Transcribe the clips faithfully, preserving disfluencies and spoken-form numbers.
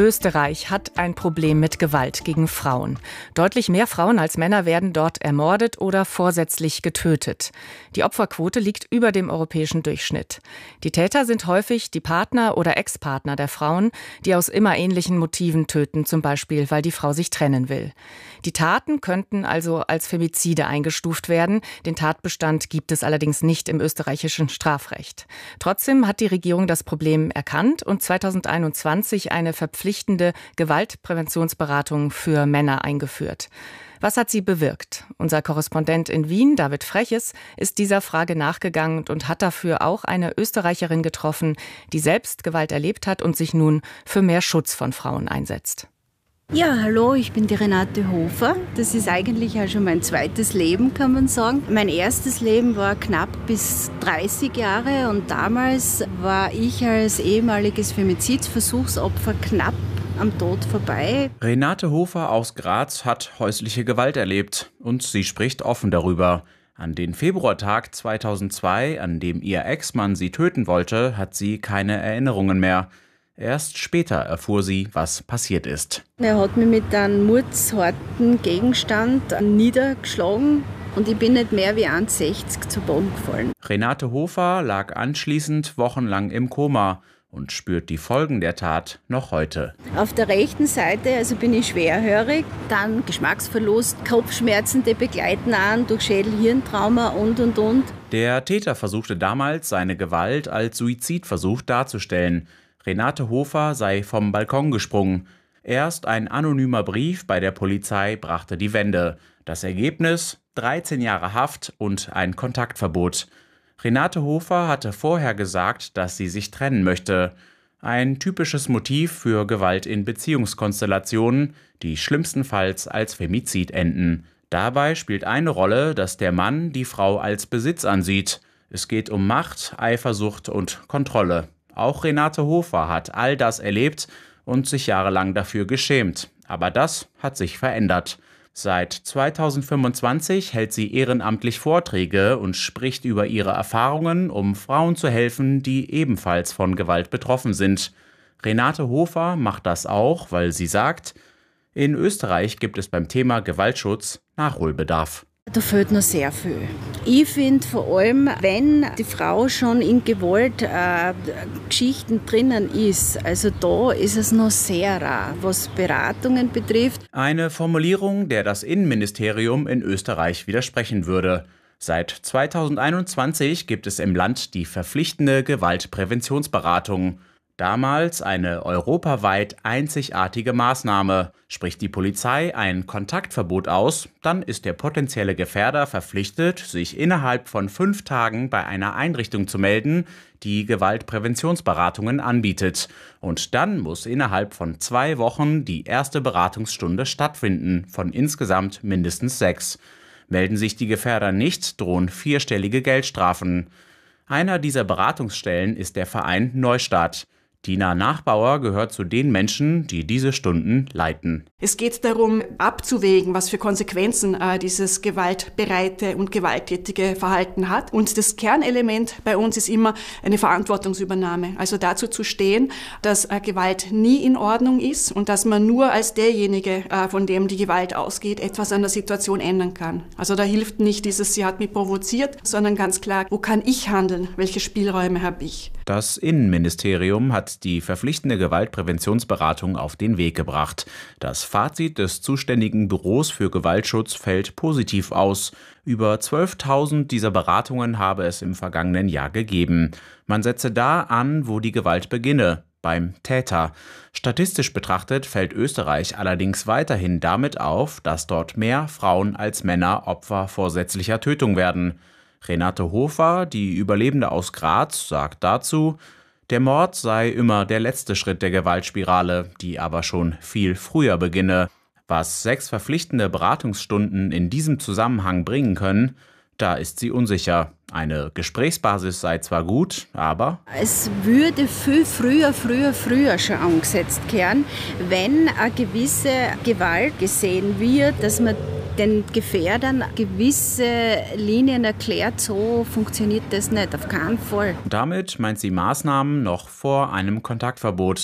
Österreich hat ein Problem mit Gewalt gegen Frauen. Deutlich mehr Frauen als Männer werden dort ermordet oder vorsätzlich getötet. Die Opferquote liegt über dem europäischen Durchschnitt. Die Täter sind häufig die Partner oder Ex-Partner der Frauen, die aus immer ähnlichen Motiven töten, zum Beispiel, weil die Frau sich trennen will. Die Taten könnten also als Femizide eingestuft werden. Den Tatbestand gibt es allerdings nicht im österreichischen Strafrecht. Trotzdem hat die Regierung das Problem erkannt und zweitausendeinundzwanzig eine verpflichtende Gewaltpräventionsberatung für Männer eingeführt. Was hat sie bewirkt? Unser Korrespondent in Wien, David Freches, ist dieser Frage nachgegangen und hat dafür auch eine Österreicherin getroffen, die selbst Gewalt erlebt hat und sich nun für mehr Schutz von Frauen einsetzt. Ja, hallo, ich bin die Renate Hofer. Das ist eigentlich auch schon mein zweites Leben, kann man sagen. Mein erstes Leben war knapp bis dreißig Jahre und damals war ich als ehemaliges Femizidversuchsopfer knapp am Tod vorbei. Renate Hofer aus Graz hat häusliche Gewalt erlebt und sie spricht offen darüber. An den Februartag zweitausendzwei, an dem ihr Ex-Mann sie töten wollte, hat sie keine Erinnerungen mehr. Erst später erfuhr sie, was passiert ist. Er hat mich mit einem mordsharten Gegenstand niedergeschlagen und ich bin nicht mehr wie eins Komma sechzig zu Boden gefallen. Renate Hofer lag anschließend wochenlang im Koma und spürt die Folgen der Tat noch heute. Auf der rechten Seite also bin ich schwerhörig, dann Geschmacksverlust, Kopfschmerzen, die begleiten an durch Schädel-Hirntrauma und und und. Der Täter versuchte damals, seine Gewalt als Suizidversuch darzustellen. Renate Hofer sei vom Balkon gesprungen. Erst ein anonymer Brief bei der Polizei brachte die Wende. Das Ergebnis: dreizehn Jahre Haft und ein Kontaktverbot. Renate Hofer hatte vorher gesagt, dass sie sich trennen möchte. Ein typisches Motiv für Gewalt in Beziehungskonstellationen, die schlimmstenfalls als Femizid enden. Dabei spielt eine Rolle, dass der Mann die Frau als Besitz ansieht. Es geht um Macht, Eifersucht und Kontrolle. Auch Renate Hofer hat all das erlebt und sich jahrelang dafür geschämt. Aber das hat sich verändert. Seit zweitausendfünfundzwanzig hält sie ehrenamtlich Vorträge und spricht über ihre Erfahrungen, um Frauen zu helfen, die ebenfalls von Gewalt betroffen sind. Renate Hofer macht das auch, weil sie sagt, in Österreich gibt es beim Thema Gewaltschutz Nachholbedarf. Da fehlt noch sehr viel. Ich finde vor allem, wenn die Frau schon in Gewaltgeschichten äh, drinnen ist, also da ist es noch sehr rar, was Beratungen betrifft. Eine Formulierung, der das Innenministerium in Österreich widersprechen würde. Seit zweitausendeinundzwanzig gibt es im Land die verpflichtende Gewaltpräventionsberatung. Damals eine europaweit einzigartige Maßnahme. Spricht die Polizei ein Kontaktverbot aus, dann ist der potenzielle Gefährder verpflichtet, sich innerhalb von fünf Tagen bei einer Einrichtung zu melden, die Gewaltpräventionsberatungen anbietet. Und dann muss innerhalb von zwei Wochen die erste Beratungsstunde stattfinden, von insgesamt mindestens sechs. Melden sich die Gefährder nicht, drohen vierstellige Geldstrafen. Einer dieser Beratungsstellen ist der Verein Neustart. Tina Nachbauer gehört zu den Menschen, die diese Stunden leiten. Es geht darum, abzuwägen, was für Konsequenzen äh, dieses gewaltbereite und gewalttätige Verhalten hat. Und das Kernelement bei uns ist immer eine Verantwortungsübernahme. Also dazu zu stehen, dass äh, Gewalt nie in Ordnung ist und dass man nur als derjenige, äh, von dem die Gewalt ausgeht, etwas an der Situation ändern kann. Also da hilft nicht dieses, sie hat mich provoziert, sondern ganz klar, wo kann ich handeln? Welche Spielräume habe ich? Das Innenministerium hat die verpflichtende Gewaltpräventionsberatung auf den Weg gebracht. Das Fazit des zuständigen Büros für Gewaltschutz fällt positiv aus. Über zwölftausend dieser Beratungen habe es im vergangenen Jahr gegeben. Man setze da an, wo die Gewalt beginne, beim Täter. Statistisch betrachtet fällt Österreich allerdings weiterhin damit auf, dass dort mehr Frauen als Männer Opfer vorsätzlicher Tötung werden. Renate Hofer, die Überlebende aus Graz, sagt dazu, der Mord sei immer der letzte Schritt der Gewaltspirale, die aber schon viel früher beginne. Was sechs verpflichtende Beratungsstunden in diesem Zusammenhang bringen können, da ist sie unsicher. Eine Gesprächsbasis sei zwar gut, aber es würde viel früher, früher, früher schon angesetzt werden, wenn eine gewisse Gewalt gesehen wird, dass man den Gefährdern gewisse Linien erklärt, so funktioniert das nicht, auf keinen Fall. Damit meint sie Maßnahmen noch vor einem Kontaktverbot.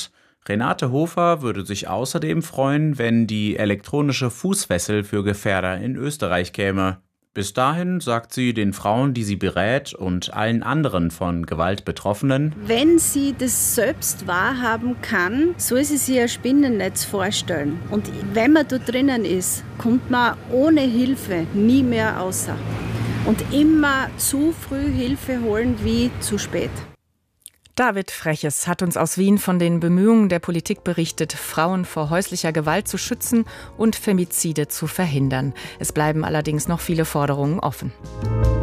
Renate Hofer würde sich außerdem freuen, wenn die elektronische Fußfessel für Gefährder in Österreich käme. Bis dahin sagt sie den Frauen, die sie berät, und allen anderen von Gewalt Betroffenen: Wenn sie das selbst wahrhaben kann, soll sie sich ein Spinnennetz vorstellen. Und wenn man da drinnen ist, kommt man ohne Hilfe nie mehr außer. Und immer zu früh Hilfe holen wie zu spät. David Freches hat uns aus Wien von den Bemühungen der Politik berichtet, Frauen vor häuslicher Gewalt zu schützen und Femizide zu verhindern. Es bleiben allerdings noch viele Forderungen offen.